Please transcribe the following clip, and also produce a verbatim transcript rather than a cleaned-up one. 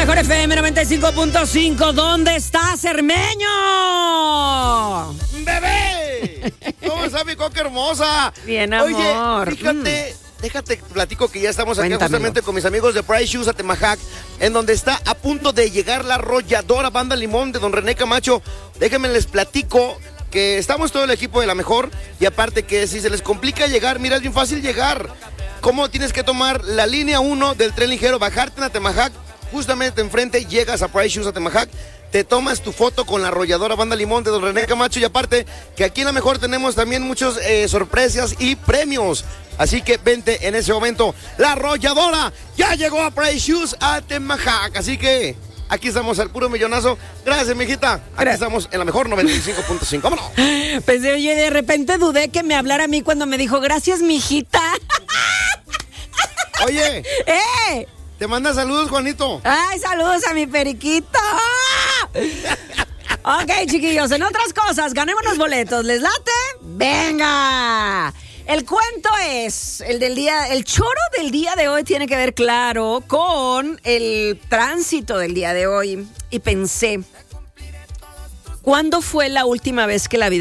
mejor F M noventa y cinco punto cinco. ¿Dónde estás, Cermeño? ¡Bebé! ¿Cómo está mi coca hermosa? Bien, amor. Oye, fíjate, mm. déjate platico que ya estamos aquí justamente con mis amigos de Price Shoes Atemajac, en donde está a punto de llegar la arrolladora Banda Limón de don René Camacho. Déjenme les platico que estamos todo el equipo de la mejor, y aparte que si se les complica llegar, mira, es bien fácil llegar. ¿Cómo? Tienes que tomar la línea uno del tren ligero, bajarte en Atemajac, justamente enfrente llegas a Price Shoes Atemajac, te tomas tu foto con la arrolladora Banda Limón de don René Camacho, y aparte que aquí en la mejor tenemos también muchas eh, sorpresas y premios. Así que vente en ese momento. La arrolladora ya llegó a Price Shoes Atemajac, así que aquí estamos al puro millonazo. Gracias, mijita. Aquí Gracias. Estamos en la mejor noventa y cinco punto cinco. ¡Vámonos! Pues oye, de repente dudé que me hablara a mí cuando me dijo, gracias, mijita. Oye. ¡Eh! Te manda saludos, Juanito. ¡Ay, saludos a mi periquito! Ok, chiquillos, en otras cosas, ganemos los boletos. ¿Les late? ¡Venga! El cuento es, el del día, el choro del día de hoy tiene que ver, claro, con el tránsito del día de hoy. Y pensé, ¿cuándo fue la última vez que la vida